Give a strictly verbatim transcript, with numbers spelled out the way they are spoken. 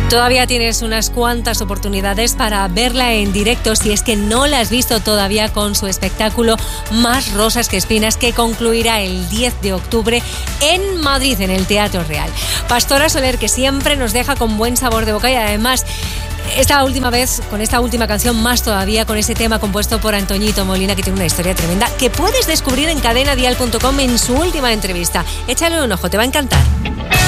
Todavía tienes unas cuantas oportunidades para verla en directo si es que no la has visto todavía, con su espectáculo Más rosas que espinas, que concluirá el diez de octubre en Madrid, en el Teatro Real. Pastora Soler, que siempre nos deja con buen sabor de boca, y además esta última vez, con esta última canción, más todavía con ese tema compuesto por Antoñito Molina, que tiene una historia tremenda, que puedes descubrir en cadena dial punto com en su última entrevista. Échale un ojo, te va a encantar.